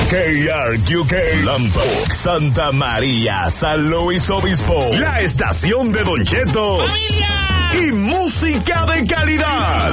KRQK, Lambok, Santa María, San Luis Obispo, la estación de Don Cheto, ¡familia! Y música de calidad.